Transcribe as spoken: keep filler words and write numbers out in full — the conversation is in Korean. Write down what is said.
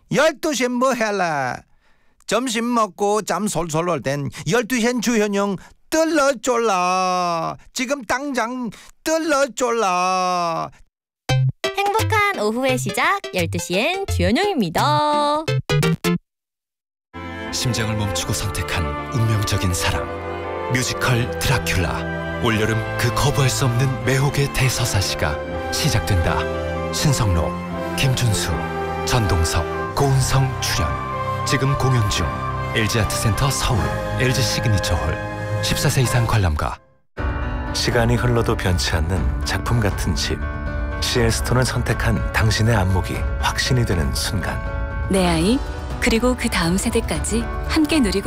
열두 시엔 뭐 할래? 점심 먹고 잠 솔솔 올 땐 열두 시엔 주현영 뜰러쫄라. 지금 당장 뜰러쫄라. 행복한 오후의 시작 열두 시엔 주현영입니다. 심장을 멈추고 선택한 운명적인 사랑. 뮤지컬 드라큘라. 올여름 그 거부할 수 없는 매혹의 대서사시가 시작된다. 신성로, 김준수, 전동석, 고은성 출연. 지금 공연 중. 엘지아트센터 서울, 엘지 시그니처홀. 십사 세 이상 관람가. 시간이 흘러도 변치 않는 작품 같은 집. 씨엘스톤을 선택한 당신의 안목이 확신이 되는 순간. 내 아이, 그리고 그 다음 세대까지 함께 누리고